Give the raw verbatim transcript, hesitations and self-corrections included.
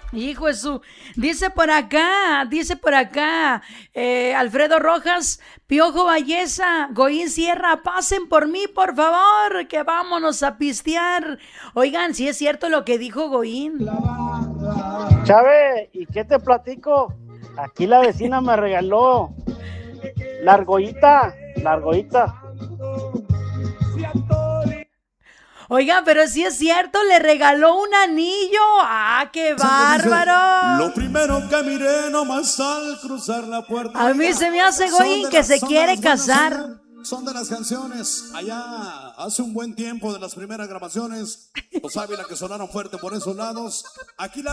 Hijo de su, dice por acá, dice por acá, eh, Alfredo Rojas, Piojo Valleza, Goín Sierra, pasen por mí, por favor, que vámonos a pistear. Oigan, si es cierto lo que dijo Goín. Chave, ¿y qué te platico? Aquí la vecina me regaló la argollita, la argollita. Oiga, pero si es cierto, le regaló un anillo. ¡Ah, qué bárbaro! Lo primero que miré nomás al cruzar la puerta. A mí se me hace, Goín, que se quiere casar. Son de las canciones allá hace un buen tiempo, de las primeras grabaciones, los Ávila, que sonaron fuerte por esos lados. Aquí la